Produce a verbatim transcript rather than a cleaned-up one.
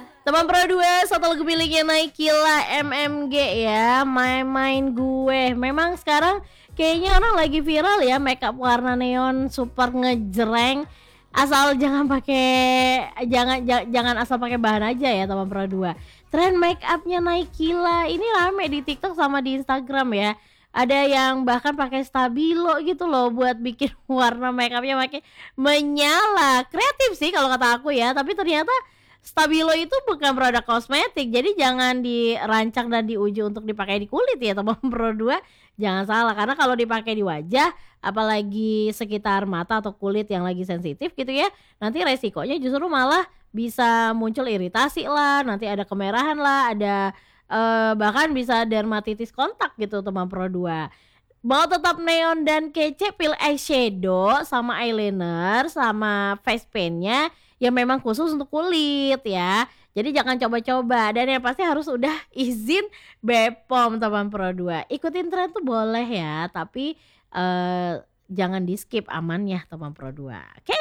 Teman Pro dua, satu lagu miliknya Naikila M M G ya, main-main gue. Memang sekarang kayaknya orang lagi viral ya, makeup warna neon super ngejreng. Asal jangan pakai jangan j- jangan asal pakai bahan aja ya teman Pro dua. Tren make upnya Naikila ini rame di TikTok sama di Instagram ya. Ada yang bahkan pakai stabilo gitu loh buat bikin warna make upnya makin menyala. Kreatif sih kalau kata aku ya, tapi ternyata stabilo itu bukan produk kosmetik, jadi jangan dirancang dan diuji untuk dipakai di kulit ya teman Pro dua. Jangan salah, karena kalau dipakai di wajah, apalagi sekitar mata atau kulit yang lagi sensitif gitu ya, nanti resikonya justru malah bisa muncul iritasi lah, nanti ada kemerahan lah, ada eh, bahkan bisa dermatitis kontak gitu teman Pro dua. Mau tetap neon dan kece, pilih eyeshadow sama eyeliner sama face paintnya yang memang khusus untuk kulit ya. Jadi jangan coba-coba, dan yang pasti harus udah izin B P O M teman Pro dua. Ikutin tren tuh boleh ya, tapi eh, jangan di skip, aman ya teman Pro dua. Oke?